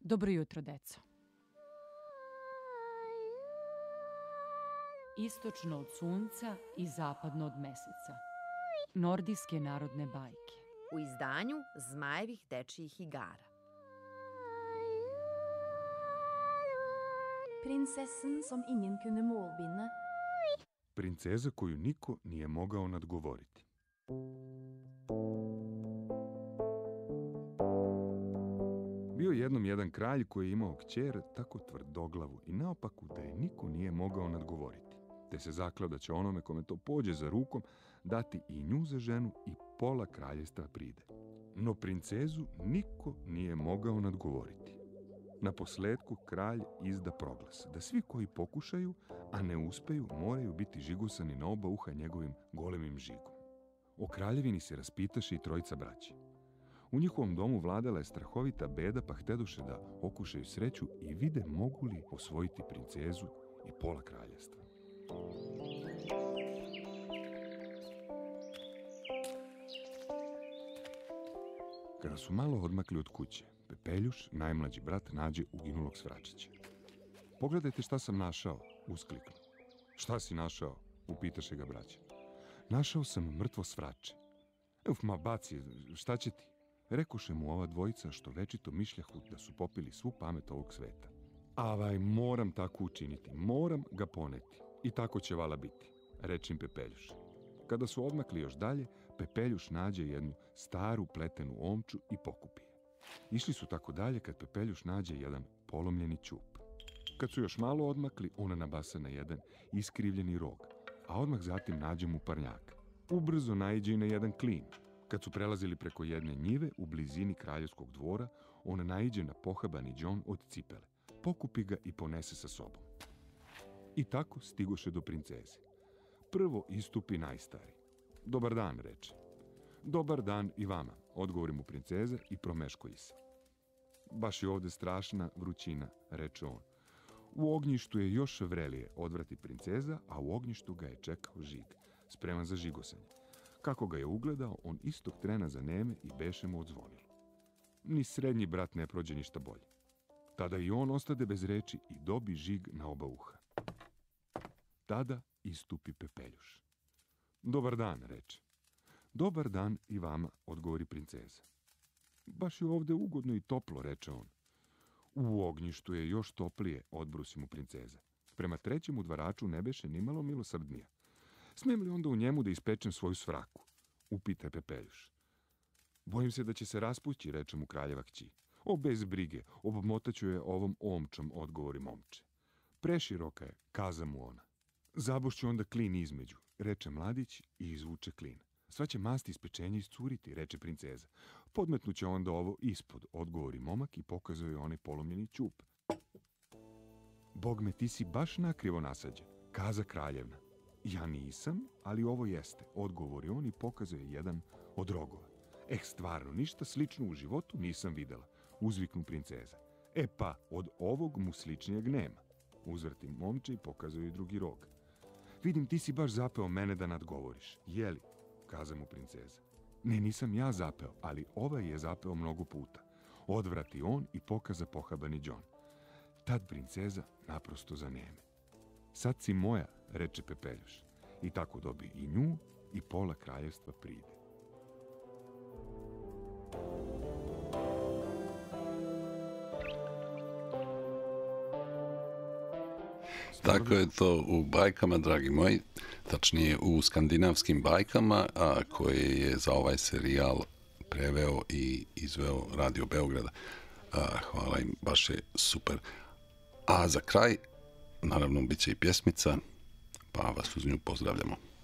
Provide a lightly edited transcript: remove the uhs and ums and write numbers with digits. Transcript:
Dobro jutro, deco. Istočno od sunca i zapadno od meseca. Nordijske narodne bajke. U izdanju Zmajevih dečijih igara. Prinsessen som ingen kunne målbinde. Princeza koju niko nije mogao nadgovoriti. Bio je jednom jedan kralj koji je imao kćer tako tvrdoglavu i naopaku da je niko nije mogao nadgovoriti, te se zakleo da će onome kome to pođe za rukom dati i nju za ženu i pola kraljevstva pride. No princezu niko nije mogao nadgovoriti. Na posledku kralj izda proglas da svi koji pokušaju, a ne uspeju, moraju biti žigosani na oba uha njegovim golemim žigom. O kraljevini se raspitaše i trojica braći. U njihovom domu vladala je strahovita beda, pa htedoše da okušaju sreću i vide mogu li osvojiti princezu i pola kraljevstva. Kada su malo odmakli od kuće, Pepeljuš, najmlađi brat, nađe uginulog svračića. Pogledajte šta sam našao, uskliknu. Šta si našao, upitaše ga braća. Našao sam mrtvo svrače. Uf, ma baci, šta će ti? Rekoše mu ova dvojica što večito mišljahu da su popili svu pamet ovog sveta. Avaj, moram tako učiniti, moram ga poneti. I tako će vala biti, reče im Pepeljuš. Kada su odmakli još dalje, Pepeljuš nađe jednu staru pletenu omču i pokupi je. Išli su tako dalje kad Pepeljuš nađe jedan polomljeni ćup. Kad su još malo odmakli, ona nabasa na jedan iskrivljeni rog, a odmah zatim nađe mu parnjaka. Ubrzo naiđe i na jedan klin. Kad su prelazili preko jedne njive u blizini kraljevskog dvora, ona naiđe na pohabani đon od cipele. Pokupi ga i ponese sa sobom. I tako stigoše do princeze. Prvo istupi najstari. Dobar dan, reče. Dobar dan i vama, odgovori mu princeza i promeškolji se. Baš je ovde strašna vrućina, reče on. U ognjištu je još vrelije, odvrati princeza, a u ognjištu ga je čekao žig, spreman za žigosanje. Kako ga je ugledao, on istog trena zaneme i beše mu odzvonilo. Ni srednji brat ne prođe ništa bolje. Tada i on ostade bez reči i dobi žig na oba uha. Tada istupi Pepeljuš. Dobar dan, reče. Dobar dan i vama, odgovori princeza. Baš je ovde ugodno i toplo, reče on. U ognjištu je još toplije, odbrusi mu princeza. Prema trećem udvaraču ne beše nimalo milosrdnija. Smijem li onda u njemu da ispečem svoju svraku? Upita Pepeljuš. Bojim se da će se raspući, reče mu kraljeva kći. O, bez brige, obmotaću je ovom omčom, odgovori momče. Preširoka je, kaza mu ona. Zabošću onda klin između, reče mladić i izvuče klin. Sva će mast iz pečenja iscuriti, reče princeza. Podmetnuće onda ovo ispod, odgovori momak i pokazuje onaj polomljeni ćup. Bog me, ti si baš nakrivo nasađen, kaza kraljevna. Ja nisam, ali ovo jeste, odgovori on i pokazuje jedan od rogova. Stvarno, ništa slično u životu nisam videla, uzviknu princeza. Pa, od ovog mu sličnijeg nema. Uzvrti momče i pokazuje drugi rog. Vidim, ti si baš zapeo mene da nadgovoriš, jeli? Kaza mu princeza. Ne, nisam ja zapeo, ali ovaj je zapeo mnogo puta. Odvrati on i pokaza pohabani đon. Tad princeza naprosto zaneme. Sad si moja, reče Pepeljuš. I tako dobi i nju i pola kraljevstva pride. Tako je to u bajkama, dragi moji, tačnije u skandinavskim bajkama, koje je za ovaj serijal preveo i izveo Radio Beograda. Hvala im, baš je super. A za kraj, naravno, bit će i pjesmica, pa vas uz nju pozdravljamo.